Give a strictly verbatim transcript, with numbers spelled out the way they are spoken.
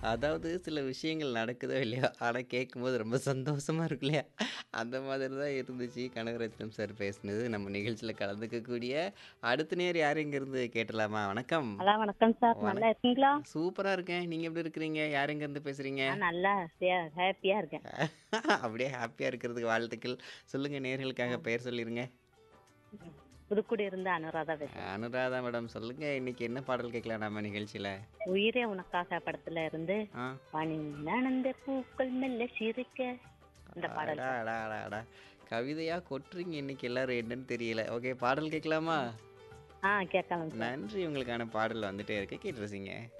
அதாவது சில விஷயங்கள் நடக்குதோ இல்லையோ, ஆனா கேட்கும்போது ரொம்ப சந்தோஷமா இருக்கும் இல்லையா? அந்த மாதிரி தான் இருந்துச்சு கனகரத்னம் சார் பேசினது. நம்ம நிகழ்ச்சியில கலந்துக்கக்கூடிய அடுத்த நேர் யார் எங்கேருந்து கேட்டலாமா? வணக்கம். ஹலோ வணக்கம் சார். நல்லா வணக் இருக்கீங்களா? சூப்பரா இருக்கேன். நீங்க எப்படி இருக்கிறீங்க? யார் எங்கேருந்து பேசுறீங்க? நான் நல்லா ஹே ஹேப்பியா இருக்கேன். அப்படியே ஹேப்பியா இருக்கிறதுக்கு வாழ்த்துக்கள். சொல்லுங்க ஆ. நேயர்களுக்காக பெயர் சொல்லிருங்க. ம். புதுக்குடியிருந்து அனுராதா பேசுறேன். அனுராதா மேடம் சொல்லுங்க. இன்னைக்கு என்ன பாடல் கேட்கலாம் நம்ம நிகழ்ச்சியில? உயிரே உனக்காக படத்துல இருந்து ஆ. பனியில் நனைந்த பூக்கள் மெல்ல சிரிக்க இந்த பாடல் அடா, சார். அடா, அடா, அடா. கவிதையா கொட்டுறீங்க இன்னைக்கு எல்லாரும் என்னன்னு தெரியல. ஓகே பாடல் கேட்கலாமா? ஆ கேட்கலாம் சார். நன்றி உங்களுக்கான பாடல் வந்துட்டே இருக்கு. கேட்டு ரசிங்க.